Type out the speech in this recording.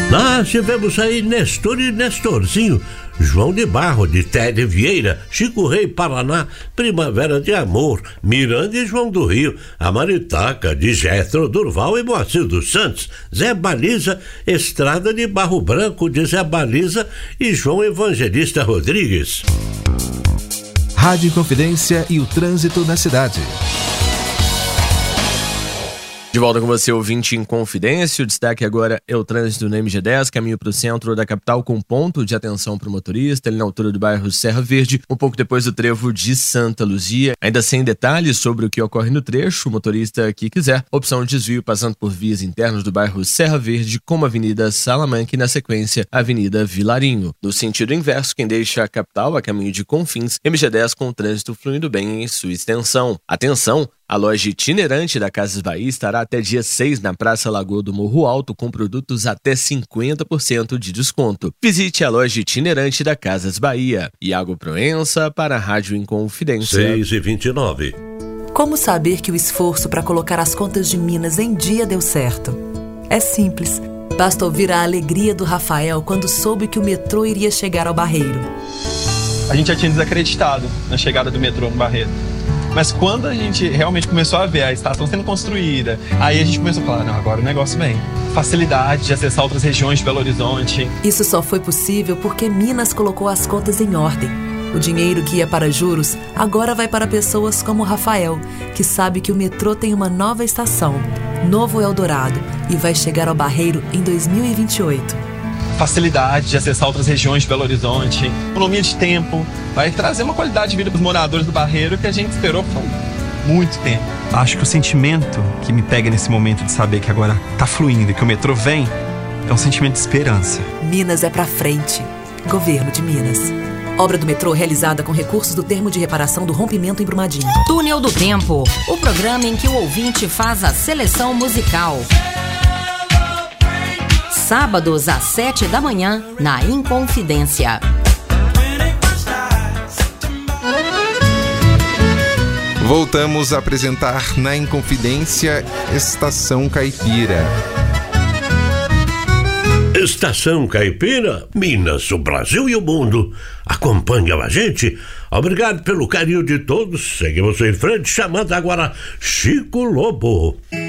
Nós tivemos aí Nestor e Nestorzinho, João de Barro, de Tede Vieira, Chico Rei, Paraná, Primavera de Amor, Miranda e João do Rio, a Maritaca, de Gétro, Durval e Moacir dos Santos, Zé Baliza, Estrada de Barro Branco, de Zé Baliza e João Evangelista Rodrigues. Rádio Inconfidência e o trânsito na cidade. De volta com você, ouvinte Inconfidência. O destaque agora é o trânsito no MG10, caminho para o centro da capital com ponto de atenção para o motorista, ali na altura do bairro Serra Verde, um pouco depois do trevo de Santa Luzia. Ainda sem detalhes sobre o que ocorre no trecho, o motorista que quiser, opção de desvio passando por vias internas do bairro Serra Verde, como a Avenida Salamanca e na sequência a Avenida Vilarinho. No sentido inverso, quem deixa a capital a caminho de Confins, MG10 com o trânsito fluindo bem em sua extensão. Atenção! A loja itinerante da Casas Bahia estará até dia 6 na Praça Lagoa do Morro Alto com produtos até 50% de desconto. Visite a loja itinerante da Casas Bahia. Iago Proença para a Rádio Inconfidência. 6h29. Como saber que o esforço para colocar as contas de Minas em dia deu certo? É simples. Basta ouvir a alegria do Rafael quando soube que o metrô iria chegar ao Barreiro. A gente já tinha desacreditado na chegada do metrô no Barreiro. Mas quando a gente realmente começou a ver a estação sendo construída, aí a gente começou a falar, não, agora o negócio vem. Facilidade de acessar outras regiões de Belo Horizonte. Isso só foi possível porque Minas colocou as contas em ordem. O dinheiro que ia para juros agora vai para pessoas como o Rafael, que sabe que o metrô tem uma nova estação, Novo Eldorado, e vai chegar ao Barreiro em 2028. Facilidade de acessar outras regiões de Belo Horizonte, economia de tempo, vai trazer uma qualidade de vida para os moradores do Barreiro que a gente esperou por muito tempo. Acho que o sentimento que me pega nesse momento de saber que agora tá fluindo e que o metrô vem, é um sentimento de esperança. Minas é pra frente. Governo de Minas. Obra do metrô realizada com recursos do termo de reparação do rompimento em Brumadinho. Túnel do Tempo, o programa em que o ouvinte faz a seleção musical. Sábados às 7 da manhã, na Inconfidência. Voltamos a apresentar na Inconfidência Estação Caipira. Estação Caipira, Minas, o Brasil e o mundo. Acompanham a gente. Obrigado pelo carinho de todos. Seguimos em frente, chamando agora Chico Lobo.